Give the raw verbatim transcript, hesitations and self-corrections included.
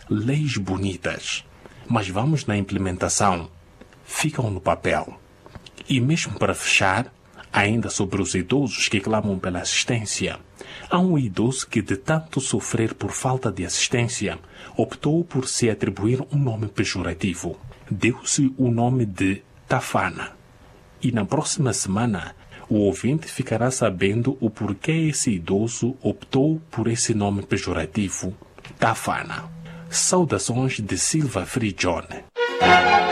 leis bonitas, mas vamos na implementação. Ficam no papel. E mesmo para fechar, ainda sobre os idosos que clamam pela assistência, há um idoso que, de tanto sofrer por falta de assistência, optou por se atribuir um nome pejorativo. Deu-se o nome de Tafana. E na próxima semana, o ouvinte ficará sabendo o porquê esse idoso optou por esse nome pejorativo, Tafana. Saudações de Silva Frigione.